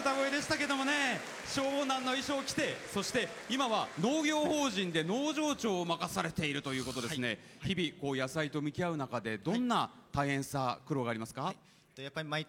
歌声でしたけどもね、消防団の衣装を着て、そして今は農業法人で農場長を任されているということですね。日々こう野菜と向き合う中でどんな大変さ、苦労がありますか？ やっぱり毎